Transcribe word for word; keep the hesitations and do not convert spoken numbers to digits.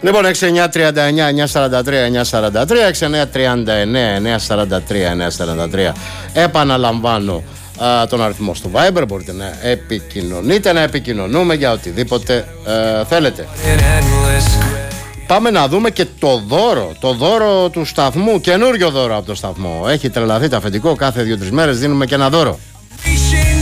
Λοιπόν, έξι εννιά τριάντα εννιά εννιά σαράντα τρία εννιά σαράντα τρία, έξι εννιά τριάντα εννιά εννιά σαράντα τρία εννιά σαράντα τρία. Επαναλαμβάνω α, τον αριθμό στο Viber. Μπορείτε να επικοινωνείτε, να επικοινωνούμε για οτιδήποτε ε, θέλετε. Πάμε να δούμε και το δώρο, το δώρο του σταθμού, καινούριο δώρο από το σταθμό. Έχει τρελαθεί το αφεντικό, κάθε δύο τρεις μέρες δίνουμε και ένα δώρο.